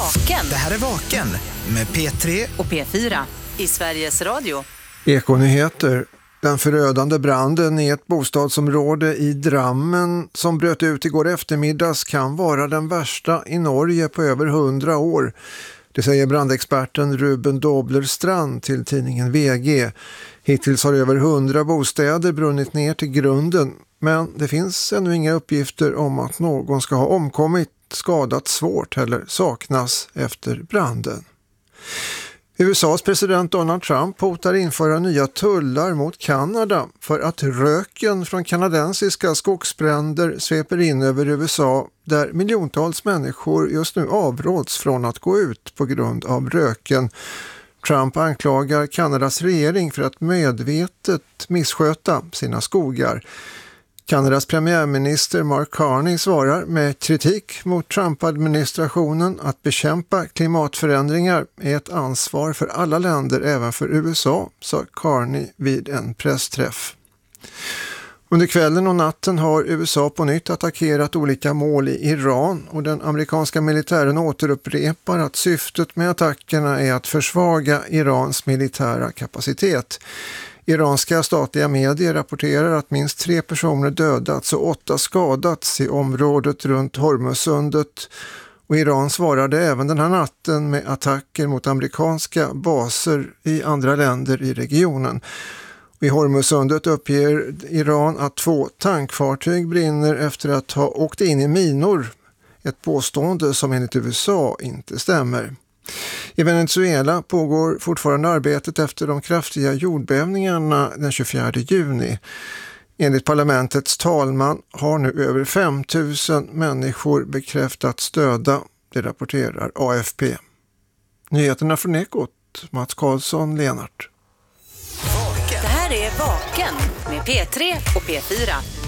Vaken. Det här är Vaken med P3 och P4 i Sveriges Radio. Ekonyheter. Den förödande branden i ett bostadsområde i Drammen som bröt ut igår eftermiddags kan vara den värsta i Norge på över 100 år. Det säger brandexperten Ruben Doblerstrand till tidningen VG. Hittills har över 100 bostäder brunnit ner till grunden, men det finns ännu inga uppgifter om att någon ska ha omkommit, skadats svårt eller saknas efter branden. USAs president Donald Trump hotar införa nya tullar mot Kanada för att röken från kanadensiska skogsbränder sveper in över USA, där miljontals människor just nu avråds från att gå ut på grund av röken. Trump anklagar Kanadas regering för att medvetet missköta sina skogar. Kanadas premiärminister Mark Carney svarar med kritik mot Trump-administrationen. Att bekämpa klimatförändringar är ett ansvar för alla länder, även för USA, sa Carney vid en pressträff. Under kvällen och natten har USA på nytt attackerat olika mål i Iran, och den amerikanska militären återupprepar att syftet med attackerna är att försvaga Irans militära kapacitet. Iranska statliga medier rapporterar att minst 3 personer dödats och 8 skadats i området runt Hormuzsundet, och Iran svarade även den här natten med attacker mot amerikanska baser i andra länder i regionen. I Hormuzsundet uppger Iran att 2 tankfartyg brinner efter att ha åkt in i minor, ett påstående som enligt USA inte stämmer. I Venezuela pågår fortfarande arbetet efter de kraftiga jordbävningarna den 24 juni. Enligt parlamentets talman har nu över 5 000 människor bekräftats döda, det rapporterar AFP. Nyheterna från Ekot, Mats Karlsson, Lenart. Det här är Vaken med P3 och P4.